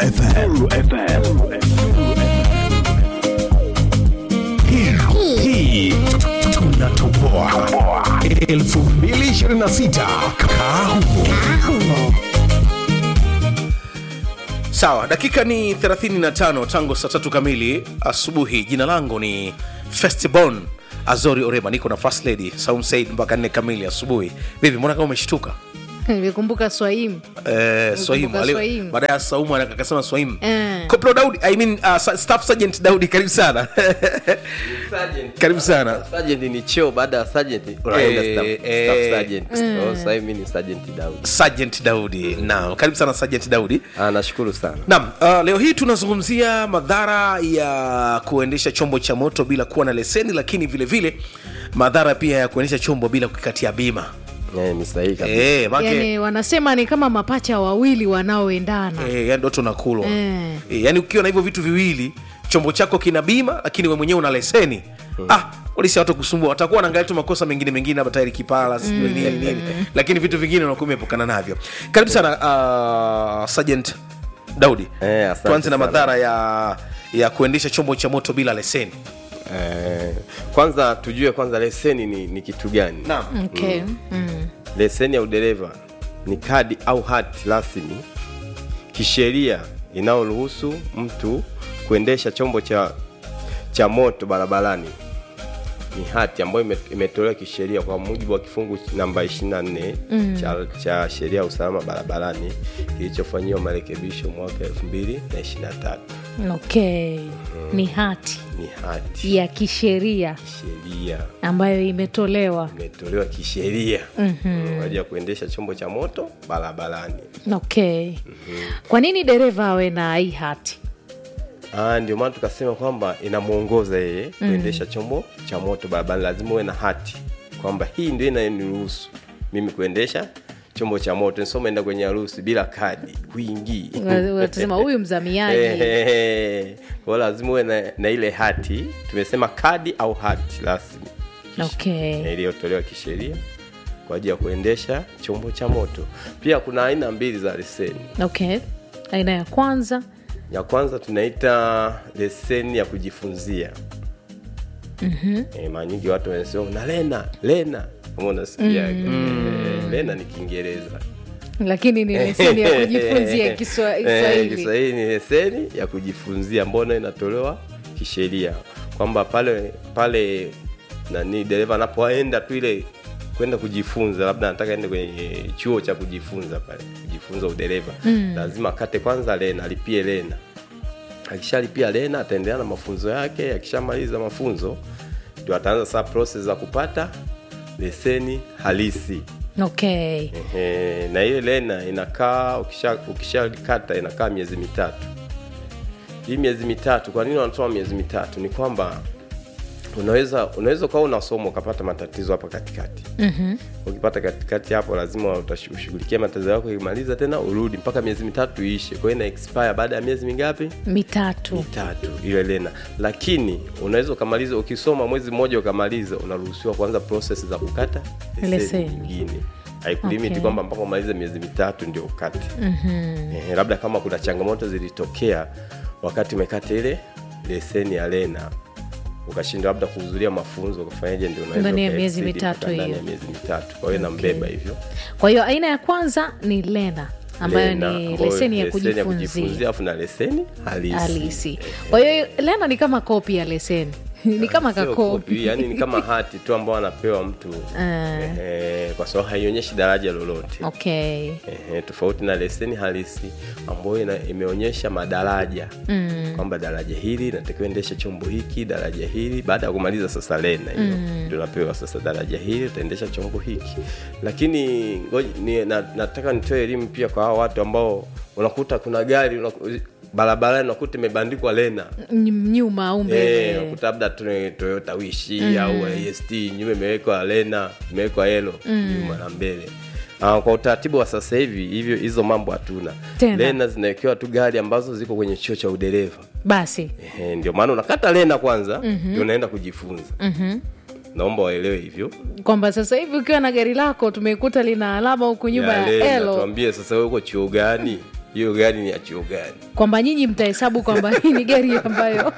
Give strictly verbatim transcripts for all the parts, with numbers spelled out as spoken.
F M. Nuru F M. Hii hii tunatoboa elfu mbili ishirini na sita. Kahumo. Sawa, dakika ni thelathini na tano tangu saa tatu kamili asubuhi. Jina langu ni Festibon Azori Orema, niko na First Lady Saum Said mpaka nne kamili asubuhi. Vipi, mbona kama umeshtuka? Nimekumbuka Swahim. Eh, Swahim. Baada ya Saumu akasema Swahim. Eh. Koplo Daudi, I mean uh, Staff Sergeant Daudi, karibu sana. Sergeant. Karibu sana. Sergeant ni cheo baada ya sergeant unaenda Eh, staff, eh. staff sergeant. Oh, sasa mimi ni Sergeant Daudi. Sergeant Daudi. Naam, karibu sana Sergeant Daudi. Ah, nashukuru sana. Naam, uh, leo hii tunazungumzia madhara ya kuendesha chombo cha moto bila kuwa na leseni, lakini vile vile madhara pia ya kuendesha chombo bila kukatia bima. Eh, ni sahihi kabisa. Eh, make Yani wanasema ni kama mapacha wawili wanaoendana. eh, yani ndoto na kulo. Eh. Eh, yani ukiwa na hivyo vitu viwili, chombo chako kina bima lakini wewe mwenyewe una leseni. Hmm. Ah, polisi watu kusumbua, watakuwa wanaangalia tu makosa mengine mengine hapa, tairi kipala, sio nini nini nini. Lakini vitu vingine unakuwa umepokana navyo. Karibu sana uh, Sergeant Daudi. Eh, asante Tuanze na sana. madhara ya ya kuendesha chombo cha moto bila leseni. Eh, kwanza tujue kwanza leseni ni, ni kitu gani? Naam. Okay. Mm. Leseni ya udereva ni kadi au hati rasmi kisheria inayoruhusu mtu kuendesha chombo cha cha moto barabarani. Ni hati ambayo ime- imetolewa kisheria kwa mujibu wa kifungu namba ishirini na nne mm. cha, cha sheria ya usalama barabarani kilichofanyiwa marekebisho mwaka elfu mbili ishirini na tatu. Okay. Ni hati Ni hati ya kisheria sheria ambayo imetolewa. imetolewa kisheria Mhm. kwa ajili ya kuendesha chombo cha moto barabarani. Okay. Mm-hmm. Kwa nini dereva awe na hii hati? Ah, ndio maana tukasema kwamba inamuongoza yeye kuendesha chombo cha moto barabarani, lazima uwe na hati kwamba hii ndio inaniruhusu mimi kuendesha chombo cha moto. Nisome enda kwenye harusi bila kadi huingii. Watasema huyu mzamiaji. Ehe. Kwa hiyo lazima uwe na, na ile hati, tumesema kadi au hati rasmi. Kish- Okay. iliyotolewa kisheria kwa ajili ya kuendesha chombo cha moto. Pia kuna aina mbili za leseni. Okay. Aina ya kwanza. Ya kwanza tunaita leseni ya kujifunzia. Mhm. Eh, mara nyingi watu wanasema na lena, lena. Kama unasikia mm. eh, lena ni Kiingereza. Lakini ni leseni ya kujifunzia Kiswa- Eh, Kiswahili. Kiswahili ni leseni ya kujifunzia mbona inatolewa kisheria. Kwamba pale pale nani dereva anapoenda tu ile kwenda kujifunza, labda anataka aende kwenye chuo cha kujifunza pale, kujifunza udereva. Mm. Lazima akate kwanza lena, alipie lena. Akishalipia lena ataendelea na mafunzo yake, akishamaliza mafunzo ndio ataanza sasa process za kupata leseni halisi. Okay. Ehe, na ile lena inakaa ukisha ukishakata inakaa miezi mitatu. Hii miezi mitatu, kwa nini wanatoa miezi mitatu? Ni kwamba unaweza unaweza kwa unasoma ukapata matatizo hapa katikati. Mhm. Ukipata katikati hapo lazima utashughulikia matatizo yako, ikimaliza tena urudi mpaka miezi mitatu iishe. Kwa hiyo ina expire baada ya miezi mingapi? Mitatu. Mitatu ile lena. Lakini unaweza ukamaliza ukisoma mwezi mmoja ukamaliza, unaruhusiwa kuanza process za kukata leseni Leseni. nyingine. Haikulimiti Okay. kwamba mpaka umalize miezi mitatu ndio ukate. Mhm. Eh, labda kama kuna changamoto zilitokea wakati umekata ile leseni ya lena, ukashindwa labda kuhudhuria mafunzo, ukafanyaje, ndio unaweza Ndani ya uka miezi exceed mitatu mpaka ndani ya hiyo. miezi mitatu. Kwa hiyo inambeba hivyo. Kwa hiyo aina ya kwanza ni lena ambayo Lena, ni ambayo leseni ya leseni ya kujifunzia kujifunzia afu na leseni halisi. halisi. Kwa hiyo lena ni kama kopi ya leseni. Ni kama Sio kakopi. kopi, yani ni kama hati tu ambayo anapewa mtu eh, eh, kwa sababu haionyeshi daraja lolote. Okay. Eh, tofauti na leseni halisi ambayo ina, imeonyesha madaraja mm. kwamba daraja hili natakiwa endesha chombo hiki, daraja hili. Baada ya kumaliza sasa lena hiyo mm. ndio napewa sasa daraja hili utaendesha chombo hiki. Lakini ngoja ni, na, nataka nitoe elimu pia kwa hao watu ambao unakuta kuna gari unaku, barabarani unakuta imebandikwa lena Ny- nyuma au mbele. eh, unakuta labda tu Toyota Wish mm. au E S T nyuma imewekwa lena, imewekwa yellow mm. nyuma na mbele. Uh, kwa utaratibu wa sasa hivi hivyo hizo mambo hatuna. Tena. Lena zinawekewa tu gari ambazo ziko kwenye chuo cha udereva. Basi. Ehe, ndio maana unakata lena kwanza ndio mm-hmm. unaenda kujifunza. Mhm. Naomba waelewe hivyo. Kwamba sasa hivi ukiwa na gari lako tumekuta lina alama huku nyuma ya lena, elo. tuambie sasa wewe uko chuo gani? hiyo gari ni ya chuo gani. kwamba nyinyi mtahesabu kwamba hii ni gari ambayo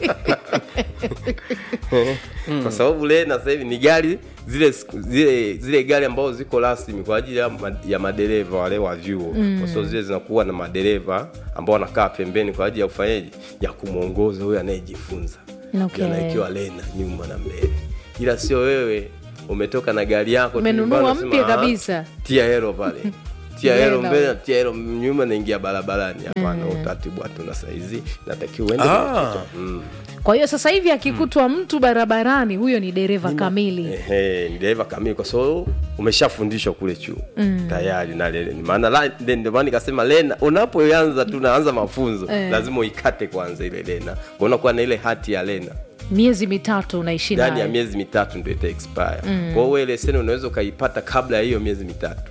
Kwa sababu Lena sasa hivi ni gari zile zile zile gari ambazo ziko rasmi kwa ajili ya, ya madereva wale wa vyuo. Mm. Kwa sababu zile zinakuwa na madereva ambao wanakaa pembeni kwa ajili ya ufanyaji ya kumuongoza huyo anayejifunza. Okay. Anaikiwa Lena nyuma na mbele. Ila sio wewe umetoka na gari yako umenunua mpya kabisa. Tia hero pale. Tia hero mbele, tia hero nyuma, naingia barabarani. Hapana, mm. Utaratibu watu na saizi natakiwa uende. Ah. Mm. Kwa hiyo sasa hivi akikutwa mm. mtu barabarani, huyo ni dereva Nima. kamili. Ehe, ni dereva kamili kwa sababu umeshafundishwa kule chuo. Mm. Tayari na lele. Maana ndio maana nikasema Lena unapoanza tu naanza mafunzo, eh. lazima uikate kwanza ile Lena. Unakuwa na ile hati ya Lena. Miezi mitatu unaishi nayo. Ndani ya miezi mitatu ndio ita expire. Mm. Kwa hiyo ile leseni unaweza kaipata kabla ya hiyo miezi mitatu.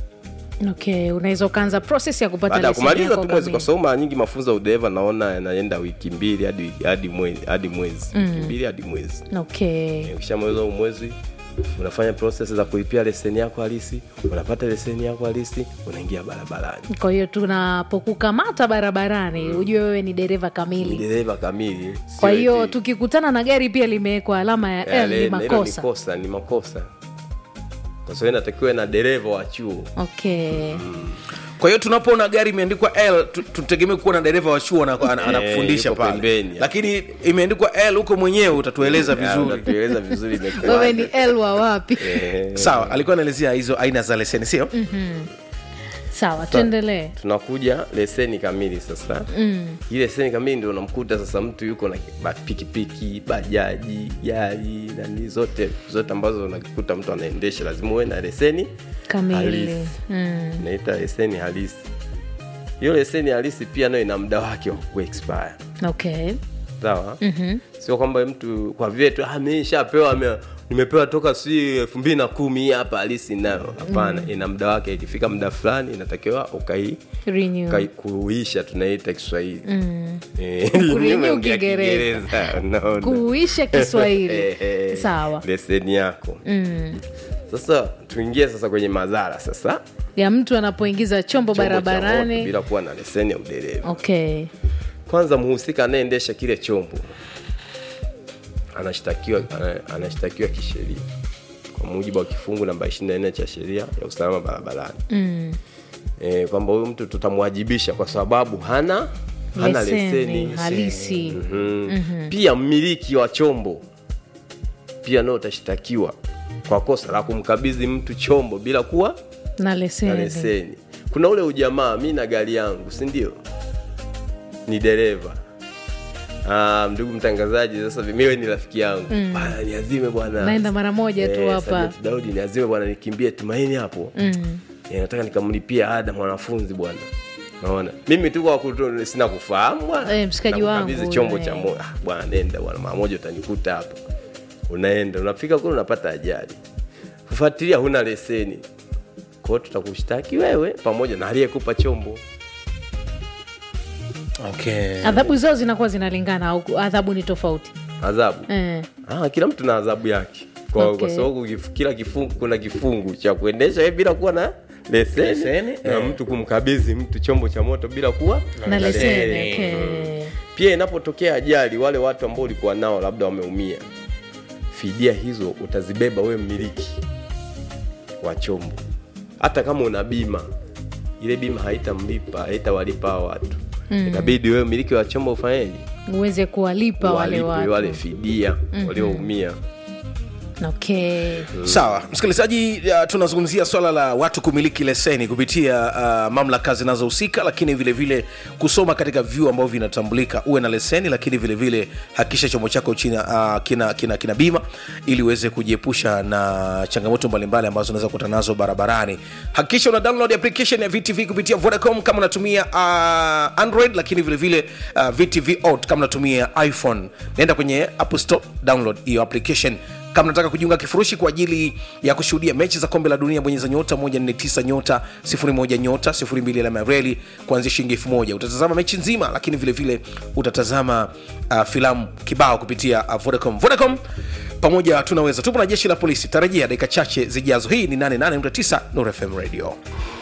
Okay, unaweza kuanza process ya kupata leseni. Baada kumaliza tu mwezi, kwa sababu mara nyingi mafunzo ya udereva naona yanaenda wiki mbili hadi hadi mwezi hadi mwezi. Mm. Wiki mbili hadi mwezi. Okay. Ukishamaliza mwezi unafanya process za kulipia leseni yako halisi, unapata leseni yako halisi, unaingia barabarani. Kwa hiyo tunapokukamata barabarani, mm. ujue wewe ni dereva kamili. Ni dereva kamili. Kwa hiyo tukikutana na gari pia limewekwa alama ya L, ni makosa. Ni makosa, ni makosa. Kwa sababu inatakiwa na dereva wa chuo. Okay. Mm. Kwa hiyo tunapoona gari imeandikwa L, tutegemea kuwa na dereva wa chuo anakufundisha e, pale. Lakini imeandikwa L huko mwenyewe utatueleza vizuri. Utatueleza vizuri imekuwa. Wewe ni L wa wapi? E. Sawa, alikuwa anaelezea hizo aina za leseni, sio? Mhm. Sawa, tuendelee. Tunakuja leseni kamili sasa. Mm. Ile leseni kamili ndio unamkuta sasa mtu yuko na pikipiki, bajaji, gari na ni zote zote ambazo unakuta mtu anaendesha, lazima uwe na leseni kamili. Mm. Naita leseni halisi. Hiyo leseni halisi pia nayo ina muda wake wa kuexpire. Okay. Sawa? Mhm. Sio kwamba mtu kwa vyetu ameshapewa nimepewa toka si elfu mbili na kumi hapa halisi nayo. Hapana, mm. ina muda wake. Ikifika muda fulani inatakiwa ukai renew. Ukai kuisha, tunaita Kiswahili. Mm. Eh, renew Kiingereza. No, no. Kuisha Kiswahili. Sawa. Leseni yako. Mm. Sasa tuingie sasa kwenye madhara sasa ya mtu anapoingiza chombo, chombo barabarani bila kuwa na leseni ya udereva. Okay. Kwanza mhusika anayeendesha kile chombo anashtakiwa anashtakiwa kisheria kwa mujibu wa kifungu namba ishirini na nne cha sheria ya usalama barabarani. Mm. Eh, kwamba huyu mtu tutamwajibisha kwa sababu hana hana leseni, leseni halisi. Mm-hmm. Mm-hmm. Pia mmiliki wa chombo pia nao utashtakiwa kwa kosa la kumkabidhi mtu chombo bila kuwa na leseni. Na leseni. Kuna ule ujamaa, mimi na gari yangu, si ndio? Ni dereva. Ah, ndugu mtangazaji, sasa mimi ni rafiki yangu. Mm. Bana niazime bwana. Naenda mara moja tu hapa. Eh, Daudi niazime bwana, nikimbie Tumaini hapo. Mm. Eh, nataka nikamlipia ada mwanafunzi bwana. Naona. Mimi tu kwa kutu sina kufahamu bwana. Eh, mshikaji wangu. Kabisa chombo cha moto. Ah, bwana nenda bwana, mara moja utanikuta hapo. Unaenda, unafika kule unapata ajali. Kufuatilia huna leseni. Kwa hiyo tutakushtaki wewe pamoja na aliyekupa chombo. Okay. Adhabu zao zinakuwa zinalingana au adhabu ni tofauti? Adhabu. Eh. Ah, kila mtu na adhabu yake. Kwa okay. Kwa sababu kila kifungu kuna kifungu cha kuendesha wewe bila kuwa na leseni, leseni na eh. Mtu kumkabidhi mtu chombo cha moto bila kuwa na, na leseni. Okay. Hmm. Pia inapotokea ajali, wale watu ambao ulikuwa nao labda wameumia, fidia hizo utazibeba wewe mmiliki wa chombo. Hata kama una bima, ile bima haitamlipa, haitawalipa watu. Mm. Inabidi wewe mmiliki wa chombo ufanyeje? Uweze kuwalipa wale watu. Wale fidia, mm-hmm. walioumia. Okay. Mm. Sawa, msikilizaji, uh, tunazungumzia swala la watu kumiliki leseni kupitia uh, mamlaka zinazohusika, lakini vile vile kusoma katika vyuo ambavyo vinatambulika uwe na leseni, lakini vile vile hakikisha chombo chako china uh, kina kina kina bima ili uweze kujiepusha na changamoto mbalimbali ambazo unaweza kukutana nazo barabarani. Hakikisha una download application ya V T V kupitia Vodacom kama unatumia uh, Android, lakini vile vile uh, V T V Auto kama unatumia iPhone. Nenda kwenye App Store, download hiyo application. Kama unataka kujiunga kifurushi kwa ajili ya kushuhudia mechi za kombe la dunia, bonyeza nyota moja nne tisa nyota sifuri moja nyota sifuri mbili alama ya reli kuanzia shilingi elfu moja. Utatazama mechi nzima, lakini vile vile utatazama uh, filamu kibao kupitia uh, Vodacom. Vodacom pamoja tunaweza. Tupo na jeshi la polisi. Tarajia dakika chache zijazo. Hii ni nane nane nukta tisa Nuru F M Radio.